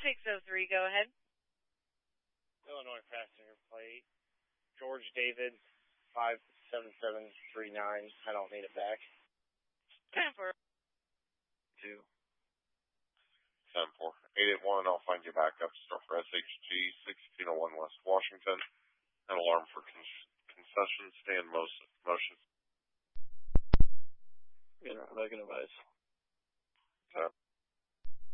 603, go ahead. Illinois passenger plate. George David, 57739. I don't need it back. 10-4. 2. 10-4. 881, I'll find you back up. Store for SHG, 1601 West Washington. An alarm for concession stand motion. Good, back in advice. Okay.